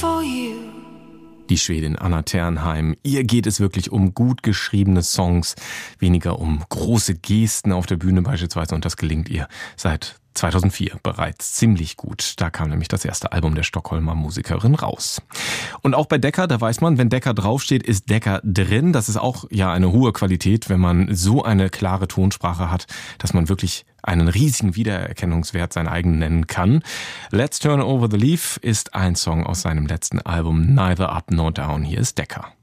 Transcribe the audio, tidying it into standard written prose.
for you. Die Schwedin Anna Ternheim. Ihr geht es wirklich um gut geschriebene Songs, weniger um große Gesten auf der Bühne beispielsweise. Und das gelingt ihr seit 2004 bereits ziemlich gut. Da kam nämlich das erste Album der Stockholmer Musikerin raus. Und auch bei Decca, da weiß man, wenn Decca draufsteht, ist Decca drin. Das ist auch ja eine hohe Qualität, wenn man so eine klare Tonsprache hat, dass man wirklich einen riesigen Wiedererkennungswert sein eigen nennen kann. Let's Turn Over the Leaf ist ein Song aus seinem letzten Album Neither Up Nor Down. Hier ist Decca.